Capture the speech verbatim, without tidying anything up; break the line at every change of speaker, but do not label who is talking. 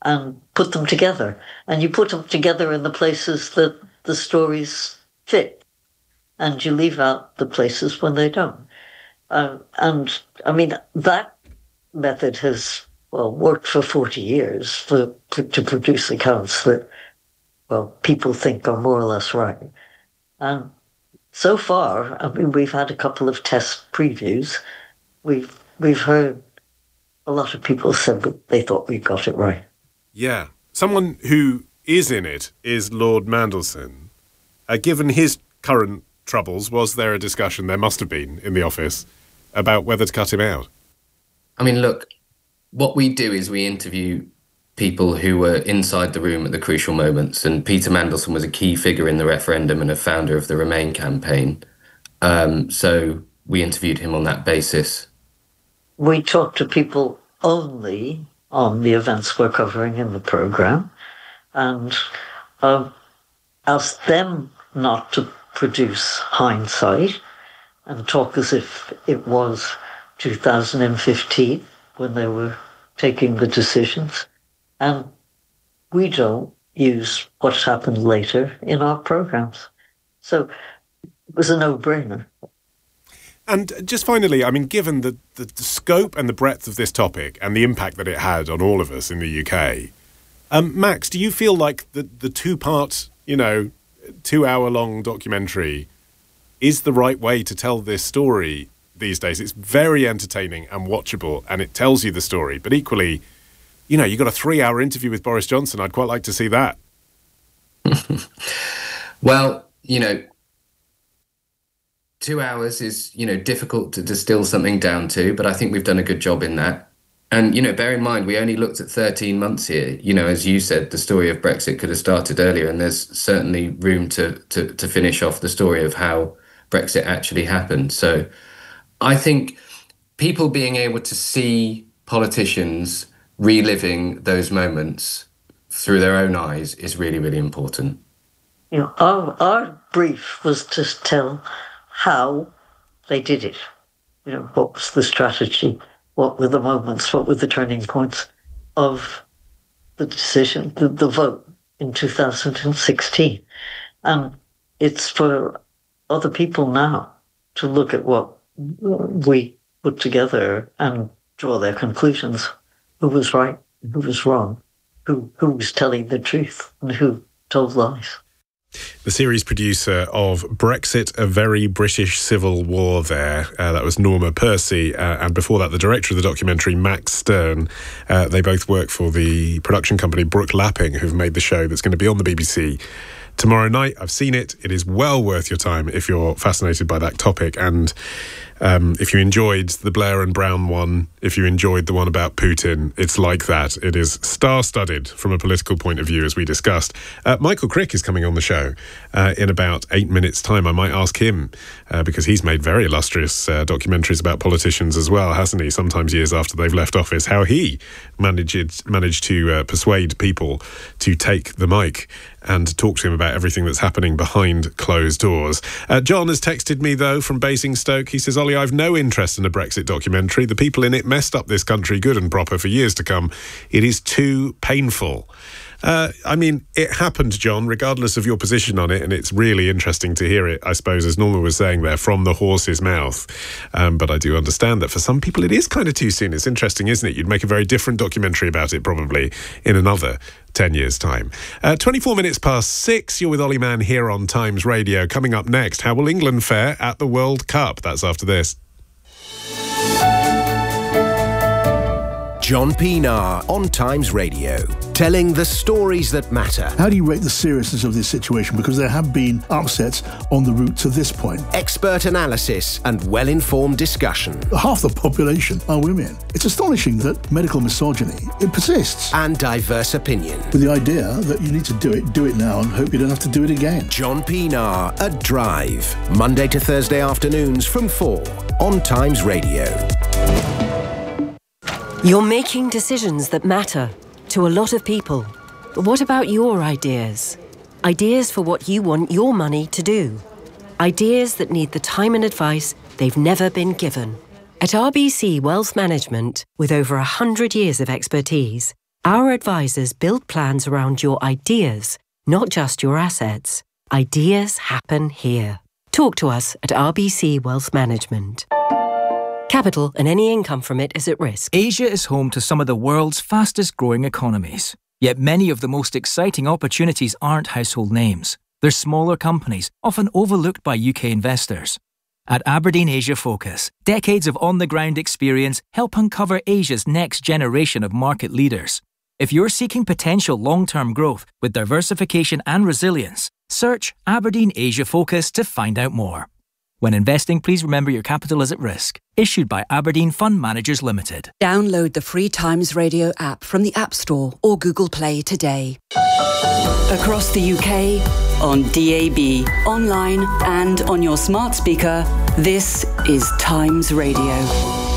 and put them together. And you put them together in the places that the stories fit, and you leave out the places when they don't. Uh, and, I mean, that method has, well, worked for forty years for, for, to produce accounts that, well, people think are more or less right. And so far, I mean, we've had a couple of test previews. We've we've heard a lot of people said that they thought we got it right.
Yeah. Someone who is in it is Lord Mandelson. Uh, given his current troubles, was there a discussion, there must have been, in the office, about whether to cut him out?
I mean, look, what we do is we interview people who were inside the room at the crucial moments, and Peter Mandelson was a key figure in the referendum and a founder of the Remain campaign. Um, so we interviewed him on that basis.
We talk to people only on the events we're covering in the programme, and uh, ask them not to produce hindsight and talk as if it was two thousand fifteen when they were taking the decisions. And we don't use what's happened later in our programmes. So it was a no-brainer.
And just finally, I mean, given the, the, the scope and the breadth of this topic and the impact that it had on all of us in the U K, um, Max, do you feel like the, the two-part, you know, two-hour-long documentary is the right way to tell this story these days? It's very entertaining and watchable, and it tells you the story. But equally, you know, you got a three-hour interview with Boris Johnson. I'd quite like to see that.
Well, you know, two hours is, you know, difficult to distill something down to, but I think we've done a good job in that. And, you know, bear in mind, we only looked at thirteen months here. You know, as you said, the story of Brexit could have started earlier, and there's certainly room to, to, to finish off the story of how Brexit actually happened. So I think people being able to see politicians reliving those moments through their own eyes is really, really important.
You know, our, our brief was to tell how they did it. You know, what was the strategy? What were the moments? What were the turning points of the decision, the, the vote in two thousand sixteen? And it's for other people now to look at what we put together and draw their conclusions. Who was right and who was wrong? Who, who was telling the truth and who told lies?
The series producer of Brexit, A Very British Civil War there. Uh, that was Norma Percy. Uh, and before that, the director of the documentary, Max Stern. Uh, they both work for the production company Brook Lapping, who've made the show that's going to be on the B B C tomorrow night. I've seen it. It is well worth your time if you're fascinated by that topic. And um, if you enjoyed the Blair and Brown one, if you enjoyed the one about Putin, it's like that. It is star-studded from a political point of view, as we discussed. Uh, Michael Crick is coming on the show uh, in about eight minutes' time. I might ask him, uh, because he's made very illustrious uh, documentaries about politicians as well, hasn't he? Sometimes years after they've left office, how he managed, managed to uh, persuade people to take the mic and talk to him about everything that's happening behind closed doors. Uh, John has texted me, though, from Basingstoke. He says, Ollie, I've no interest in a Brexit documentary. The people in it messed up this country good and proper for years to come. It is too painful. Uh, I mean, it happened, John, regardless of your position on it, and it's really interesting to hear it, I suppose, as Norma was saying there, from the horse's mouth. Um, but I do understand that for some people it is kind of too soon. It's interesting, isn't it? You'd make a very different documentary about it, probably, in another ten years' time. Uh, twenty-four minutes past six, you're with Ollie Mann here on Times Radio. Coming up next, how will England fare at the World Cup? That's after this.
John Pienaar on Times Radio, telling the stories that matter.
How do you rate the seriousness of this situation? Because there have been upsets on the route to this point.
Expert analysis and well-informed discussion.
Half the population are women. It's astonishing that medical misogyny, it persists.
And diverse opinion.
With the idea that you need to do it, do it now and hope you don't have to do it again.
John Pienaar at Drive, Monday to Thursday afternoons from four on Times Radio.
You're making decisions that matter to a lot of people. But what about your ideas? Ideas for what you want your money to do. Ideas that need the time and advice they've never been given. At R B C Wealth Management, with over one hundred years of expertise, Our advisors build plans around your ideas, not just your assets. Ideas happen here. Talk to us at R B C Wealth Management. Capital and any income from it is at risk.
Asia is home to some of the world's fastest growing economies. Yet many of the most exciting opportunities aren't household names. They're smaller companies, often overlooked by U K investors. At Aberdeen Asia Focus, decades of on-the-ground experience help uncover Asia's next generation of market leaders. If you're seeking potential long-term growth with diversification and resilience, search Aberdeen Asia Focus to find out more. When investing, please remember your capital is at risk. Issued by Aberdeen Fund Managers Limited.
Download the free Times Radio app from the App Store or Google Play today. Across the U K, on D A B, online and on your smart speaker, this is Times Radio.